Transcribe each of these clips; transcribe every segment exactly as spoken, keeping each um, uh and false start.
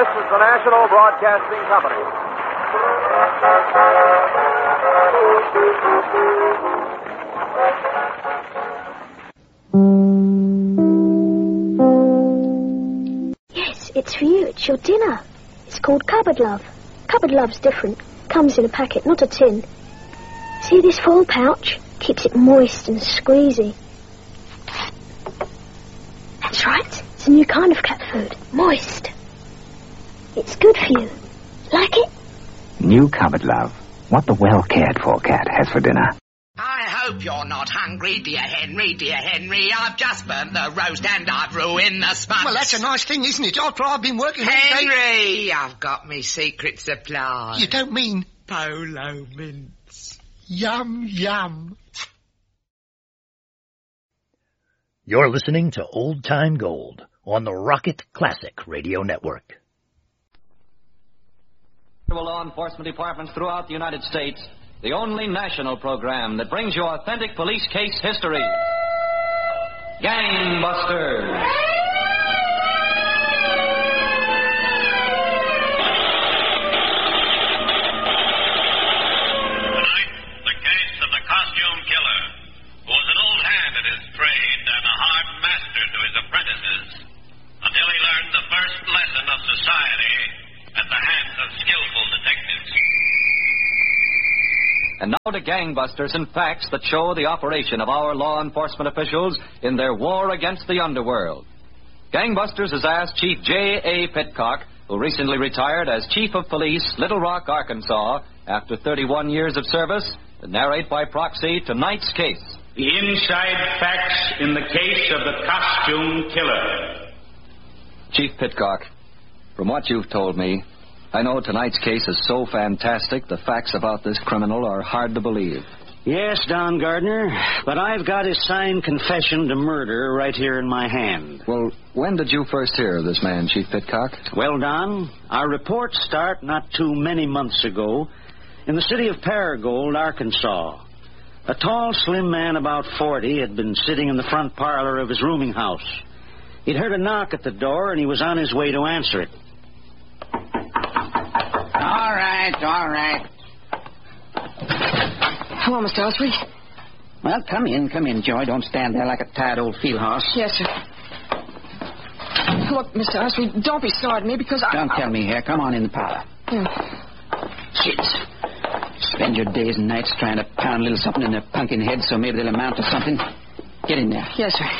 This is the National Broadcasting Company. Yes, it's for you. It's your dinner. It's called Cupboard Love. Cupboard Love's different. Comes in a packet, not a tin. See this foil pouch? Keeps it moist and squeezy. That's right. It's a new kind of cat food. Moist. It's good for you. Like it? New Cupboard Love. What the well-cared-for cat has for dinner. I hope you're not hungry, dear Henry, dear Henry. I've just burnt the roast and I've ruined the sponge. Well, that's a nice thing, isn't it? After I've been working all day... Henry, I've got me secret supply. You don't mean... Polo mints. Yum, yum. You're listening to Old Time Gold on the Rocket Classic Radio Network. Law enforcement departments throughout the United States, the only national program that brings you authentic police case history. Gangbusters. Tonight, the case of the costume killer, who was an old hand at his trade and a hard master to his apprentices, until he learned the first lesson of society at the hands of skillful detectives. And now to Gangbusters and facts that show the operation of our law enforcement officials in their war against the underworld. Gangbusters has asked Chief J A. Pitcock, who recently retired as Chief of Police, Little Rock, Arkansas, after thirty-one years of service, to narrate by proxy tonight's case. The inside facts in the case of the costume killer. Chief Pitcock, from what you've told me, I know tonight's case is so fantastic the facts about this criminal are hard to believe. Yes, Don Gardner, but I've got his signed confession to murder right here in my hand. Well, when did you first hear of this man, Chief Pitcock? Well, Don, our reports start not too many months ago in the city of Paragould, Arkansas. A tall, slim man about forty had been sitting in the front parlor of his rooming house. He'd heard a knock at the door, and he was on his way to answer it. All right, all right. Hello, Mister Osprey. Well, come in, come in, Joy. Don't stand there like a tired old field horse. Yes, sir. Look, Mister Osprey, don't be sorry to me because I... Don't tell me here. Come on in the parlor. Yeah. Kids, spend your days and nights trying to pound a little something in their pumpkin heads so maybe they'll amount to something. Get in there. Yes, sir.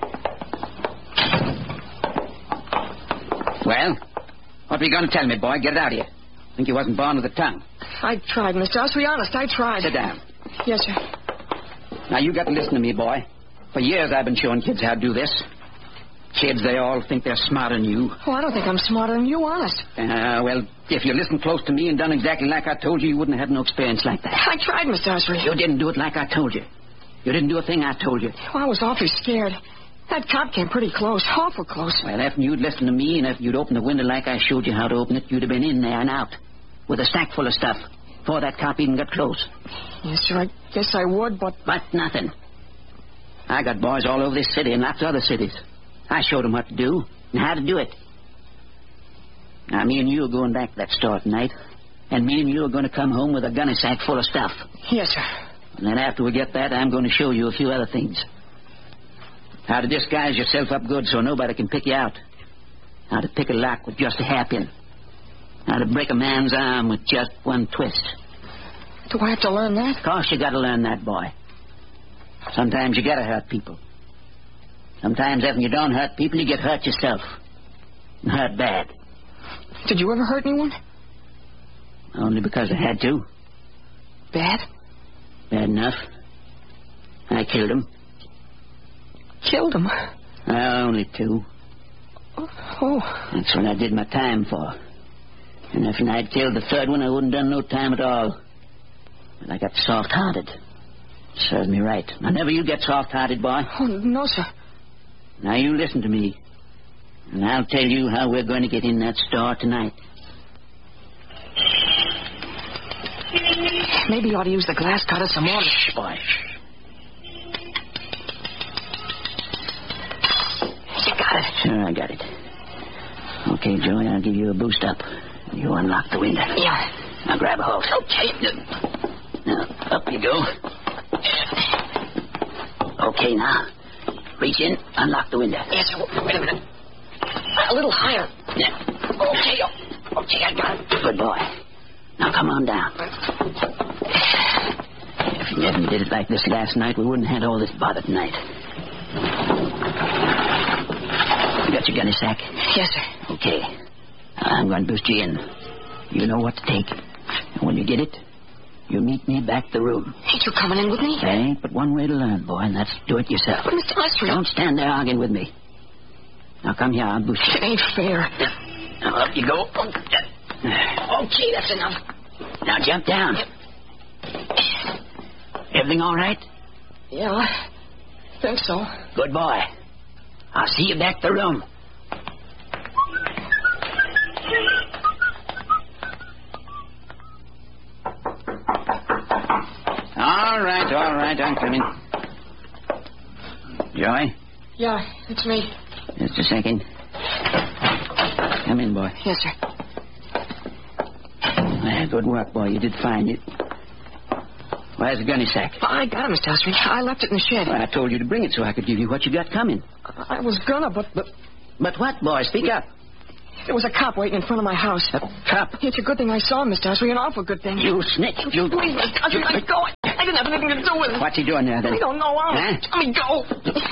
Well, what were you going to tell me, boy? Get it out of you. Think you wasn't born with a tongue. I tried, Mister Osprey. Honest, I tried. Sit down. Yes, sir. Now, you got to listen to me, boy. For years I've been showing kids how to do this. Kids, they all think they're smarter than you. Oh, I don't think I'm smarter than you, honest. Uh, well, if you listened close to me and done exactly like I told you, you wouldn't have had no experience like that. I tried, Mister Osprey. You didn't do it like I told you. You didn't do a thing I told you. Well, I was awfully scared. That cop came pretty close, awful close. Well, if you'd listened to me and if you'd opened the window like I showed you how to open it, you'd have been in there and out with a sack full of stuff before that cop even got close. Yes, sir, I guess I would, but... But nothing. I got boys all over this city and lots of other cities. I showed them what to do and how to do it. Now, me and you are going back to that store tonight, and me and you are going to come home with a gunny sack full of stuff. Yes, sir. And then after we get that, I'm going to show you a few other things. How to disguise yourself up good so nobody can pick you out. How to pick a lock with just a hairpin. How to break a man's arm with just one twist. Do I have to learn that? Of course you got to learn that, boy. Sometimes you got to hurt people. Sometimes after you don't hurt people, you get hurt yourself. And hurt bad. Did you ever hurt anyone? Only because I had to. Bad? Bad enough. I killed him. Killed him? Well, only two. Oh. That's what I did my time for. And if I'd killed the third one, I wouldn't have done no time at all. But I got soft-hearted. Serves me right. Now, never you get soft-hearted, boy. Oh, no, sir. Now, you listen to me. And I'll tell you how we're going to get in that store tonight. Maybe you ought to use the glass cutter some more. Shh, boy. You got it. Sure, I got it. Okay, Joey, I'll give you a boost up. You unlock the window. Yeah. Now grab a hold. Okay. Now, up you go. Okay, now. Reach in, unlock the window. Yes, sir. Wait a minute. A little higher. Yeah. Okay. Okay, I got it. Good boy. Now come on down. If you hadn't did it like this last night, we wouldn't have had all this bother tonight. You got your gunny sack? Yes, sir. Okay. I'm going to boost you in. You know what to take. And when you get it, you meet me back the room. Ain't you coming in with me? There ain't but one way to learn, boy, and that's do it yourself. But, Mister Lester... Don't stand there arguing with me. Now come here, I'll boost you. It ain't fair. Now up you go. Okay, that's enough. Now jump down. Everything all right? Yeah, I think so. Good boy. I'll see you back the room. All right, all right, I'm coming. Joey? Yeah, it's me. Just a second. Come in, boy. Yes, sir. Ah, good work, boy. You did fine. You... Where's the gunny sack? I got it, Mister Estridge. I left it in the shed. Well, I told you to bring it so I could give you what you got coming. I was gonna, but... But, but what, boy? Speak up. There was a cop waiting in front of my house. A cop? It's a good thing I saw him, Mister Estridge. An awful good thing. You snitch. You... Please, Mister Estridge, let me go. I didn't have anything to do with it. What's he doing there, then? I don't know. I'll... Huh? Let me go.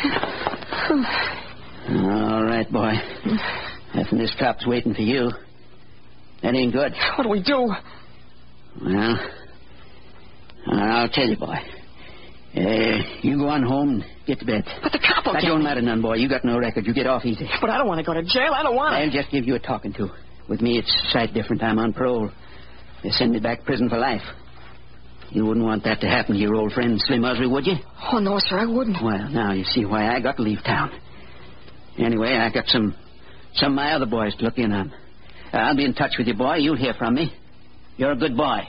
All right, boy. If this cop's waiting for you, that ain't good. What do we do? Well, I'll tell you, boy. Uh, you go on home and get to bed. But the cop will That get don't me. matter none, boy. You got no record. You get off easy. But I don't want to go to jail. I don't want to. I'll just give you a talking to. With me, it's sight different. I'm on parole. They send me back to prison for life. You wouldn't want that to happen to your old friend Slim Usry, would you? Oh, no, sir, I wouldn't. Well, now you see why I got to leave town. Anyway, I got some some of my other boys to look in on. Uh, I'll be in touch with you, boy. You'll hear from me. You're a good boy.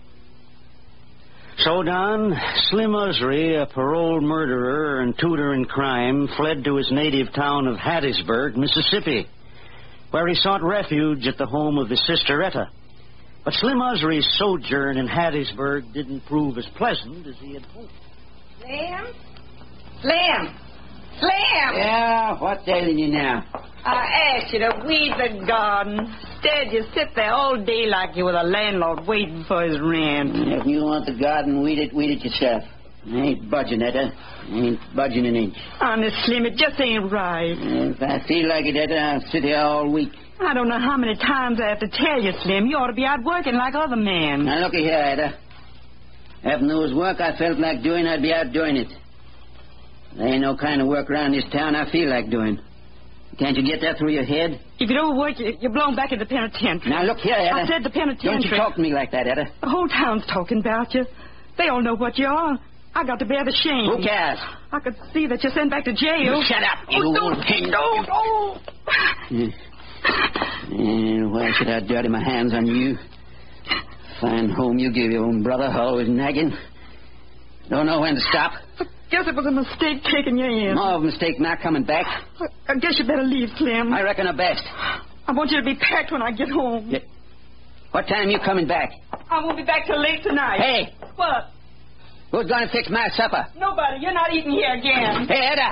So, Don, Slim Usry, a paroled murderer and tutor in crime, fled to his native town of Hattiesburg, Mississippi, where he sought refuge at the home of his sister Etta. But Slim Usry's sojourn in Hattiesburg didn't prove as pleasant as he had hoped. Slim? Slim? Slim! Yeah, what's ailing you now? I asked you to weed the garden. Instead, you sit there all day like you were the landlord waiting for his rent. If you want the garden, weed it, weed it yourself. I ain't budging, Etta. I ain't budging an inch. Honest, Slim, it just ain't right. If I feel like it, Etta, I'll sit here all week. I don't know how many times I have to tell you, Slim. You ought to be out working like other men. Now, looky here, Etta. If there was work I felt like doing, I'd be out doing it. There ain't no kind of work around this town I feel like doing. Can't you get that through your head? If you don't work, you- you're blown back in the penitentiary. Now, look here, Etta. I said the penitentiary. Don't you talk to me like that, Etta. The whole town's talking about you. They all know what you are. I got to bear the shame. Who cares? I could see that you're sent back to jail. Shut up, Oh, you don't, old pig. don't, don't. Yeah. And why should I dirty my hands on you? Fine home you give your own brother, always nagging. Don't know when to stop. I guess it was a mistake taking you in. More of a mistake not coming back. I, I guess you better leave, Slim. I reckon the best. I want you to be packed when I get home. Yeah. What time you coming back? I won't be back till late tonight. Hey! What? Who's going to fix my supper? Nobody. You're not eating here again. Hey, Etta!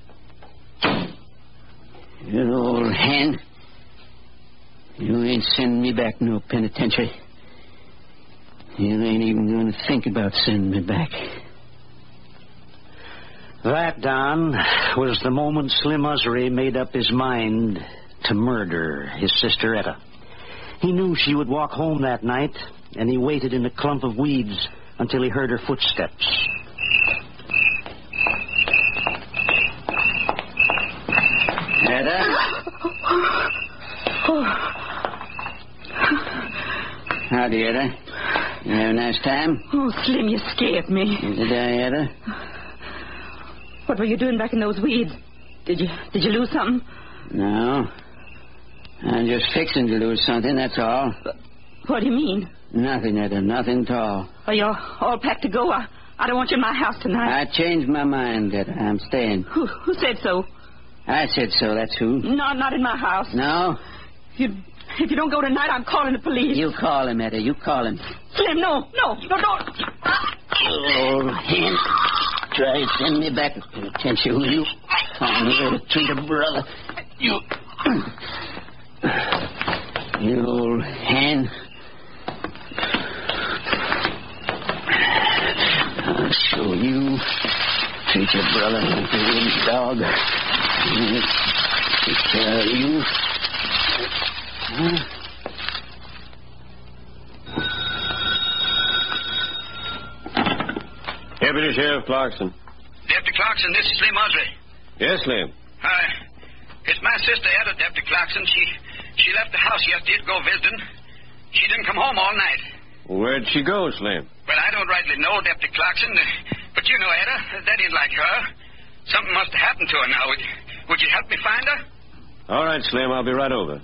You old hen. You ain't sending me back no penitentiary. You ain't even going to think about sending me back. That, Don, was the moment Slim Usry made up his mind to murder his sister Etta. He knew she would walk home that night, and he waited in a clump of weeds until he heard her footsteps. Etta? Howdy, Etta. You have a nice time? Oh, Slim, you scared me. Did I, Etta? What were you doing back in those weeds? Did you did you lose something? No. I'm just fixing to lose something, that's all. What do you mean? Nothing, Etta, nothing at all. Are you all packed to go? I, I don't want you in my house tonight. I changed my mind, Etta. I'm staying. Who, who said so? I said so, that's who. No, not in my house. No? You, if you don't go tonight, I'm calling the police. You call him, Etta. You call him. Slim, no, no, no, don't. Oh, hand. Try to send me back. Attention, will you? On here to treat a brother. You. You old hand. I'll show you. Treat your brother like a little dog. Take care of you. Huh? Deputy Sheriff Clarkson. Deputy Clarkson, this is Slim Osry. Yes, Slim. Hi. It's my sister, Etta, Deputy Clarkson. She she left the house yesterday to go visiting. She didn't come home all night. Where'd she go, Slim? Well, I don't rightly know, Deputy Clarkson, but you know Etta. That ain't like her. Something must have happened to her now. Would, would you help me find her? All right, Slim, I'll be right over.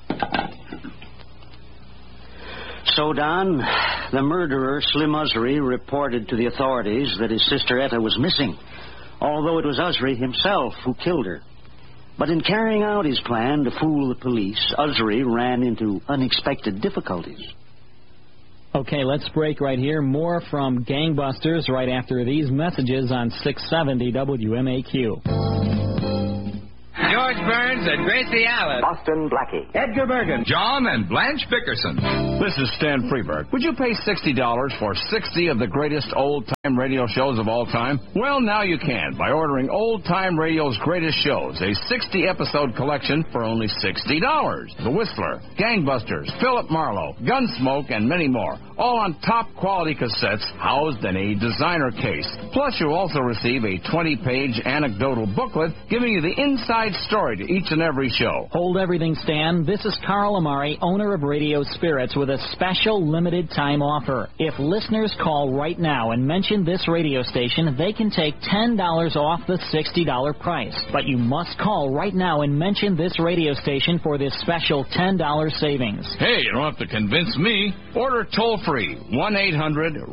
So, Don, the murderer, Slim Usry, reported to the authorities that his sister Etta was missing, although it was Usry himself who killed her. But in carrying out his plan to fool the police, Usry ran into unexpected difficulties. Okay, let's break right here. More from Gangbusters right after these messages on six seventy W M A Q. George Burns and Gracie Allen. Boston Blackie. Edgar Bergen. John and Blanche Bickerson. This is Stan Freeberg. Would you pay sixty dollars for sixty of the greatest old-time radio shows of all time? Well, now you can by ordering Old Time Radio's Greatest Shows, a sixty-episode collection for only sixty dollars. The Whistler, Gangbusters, Philip Marlowe, Gunsmoke, and many more. All on top-quality cassettes housed in a designer case. Plus, you'll also receive a twenty-page anecdotal booklet giving you the inside story to each and every show. Hold everything, Stan. This is Carl Amari, owner of Radio Spirits, with a special limited-time offer. If listeners call right now and mention this radio station, they can take ten dollars off the sixty dollars price. But you must call right now and mention this radio station for this special ten dollars savings. Hey, you don't have to convince me. Order toll-free, one eight hundred